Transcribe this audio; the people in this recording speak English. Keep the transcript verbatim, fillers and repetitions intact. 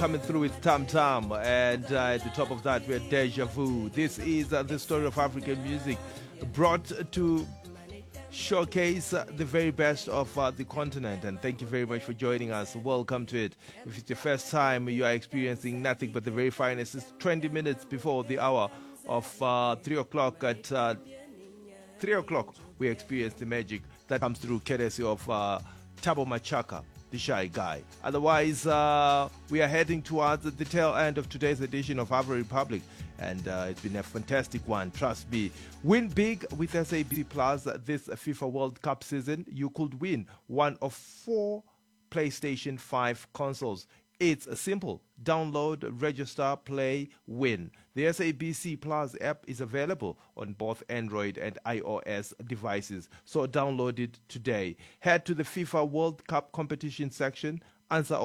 Coming through with Tam Tam, and uh, at the top of that, we're Deja Vu. This is uh, the story of African music, brought to showcase uh, the very best of uh, the continent. And thank you very much for joining us. Welcome to it. If it's your first time, you are experiencing nothing but the very finest. It's twenty minutes before the hour of uh, three o'clock. At uh, three o'clock, we experience the magic that comes through courtesy of uh, Tabo Machaka, the Shy Guy. Otherwise, uh, we are heading towards the tail end of today's edition of Ava Republic, and uh, it's been a fantastic one, trust me. Win big with S A B C Plus this FIFA World Cup season. You could win one of four PlayStation five consoles. It's simple. Download, register, play, win. The S A B C Plus app is available on both Android and iOS devices, so download it today. Head to the FIFA World Cup competition section, answer